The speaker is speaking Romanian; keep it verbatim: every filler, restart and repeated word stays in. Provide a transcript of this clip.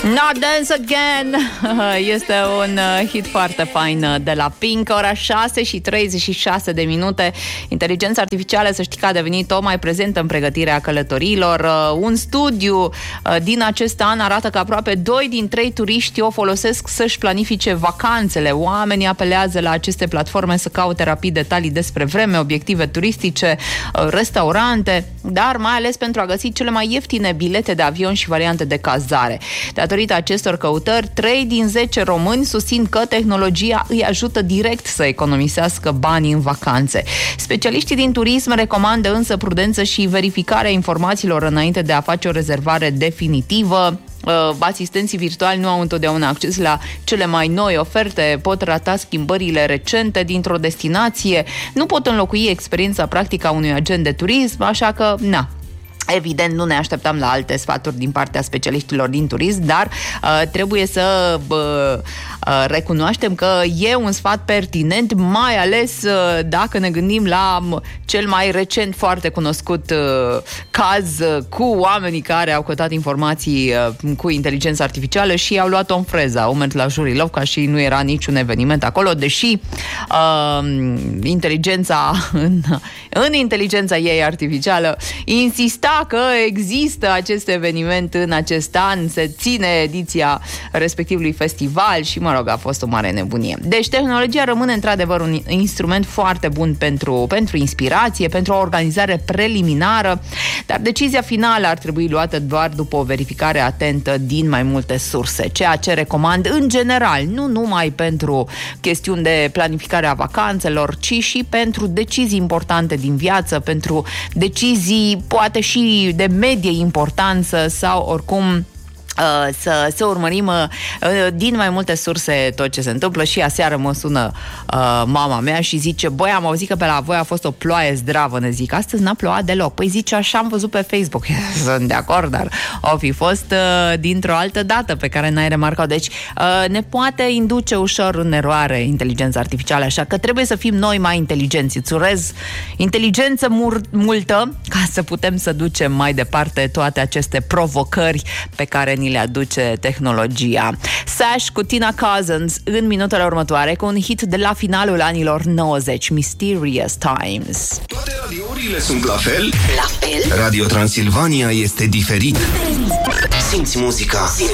Not Dance Again este un hit foarte fain de la Pink. Ora șase și treizeci și șase de minute. Inteligența artificială, să știi că a devenit tot mai prezentă în pregătirea călătoriilor. Un studiu din acest an arată că aproape doi din trei turiști o folosesc să-și planifice vacanțele. Oamenii apelează la aceste platforme să caute rapid detalii despre vreme, obiective turistice, restaurante, dar mai ales pentru a găsi cele mai ieftine bilete de avion și variante de cazare. Datorită acestor căutări, trei din zece români susțin că tehnologia îi ajută direct să economisească bani în vacanțe. Specialiștii din turism recomandă însă prudență și verificarea informațiilor înainte de a face o rezervare definitivă. Asistenții virtuali nu au întotdeauna acces la cele mai noi oferte, pot rata schimbările recente dintr-o destinație, nu pot înlocui experiența practică a unui agent de turism, așa că, na, evident, nu ne așteptam la alte sfaturi din partea specialiștilor din turism, dar uh, trebuie să uh, uh, recunoaștem că e un sfat pertinent, mai ales uh, dacă ne gândim la um, cel mai recent foarte cunoscut uh, caz uh, cu oamenii care au căutat informații uh, cu inteligența artificială și au luat-o în freză. Au mers la Jurilov ca și nu era niciun eveniment acolo, deși uh, inteligența în, în inteligența ei artificială insista că există acest eveniment în acest an, se ține ediția respectivului festival și, mă rog, a fost o mare nebunie. Deci tehnologia rămâne într-adevăr un instrument foarte bun pentru, pentru inspirație, pentru o organizare preliminară, dar decizia finală ar trebui luată doar după o verificare atentă din mai multe surse, ceea ce recomand în general, nu numai pentru chestiuni de planificare a vacanțelor, ci și pentru decizii importante din viață, pentru decizii poate și de medie importanță sau oricum Uh, să, să urmărim uh, din mai multe surse tot ce se întâmplă. Și aseară mă sună uh, mama mea și zice: băi, am auzit că pe la voi a fost o ploaie zdravă. Ne zic, astăzi n-a plouat deloc. Păi zice, așa am văzut pe Facebook. Sunt de acord, dar o fi fost uh, dintr-o altă dată pe care n-ai remarcat. Deci uh, ne poate induce ușor în eroare inteligența artificială, așa că trebuie să fim noi mai inteligenți. Îți urez inteligență mur- multă ca să putem să ducem mai departe toate aceste provocări pe care ni le aduce tehnologia. Sash cu Tina Cousins în minutele următoare cu un hit de la finalul anilor nouăzeci, Mysterious Times. Toate radiourile sunt la fel? La fel? Radio Transilvania este diferit. Simți muzica, simți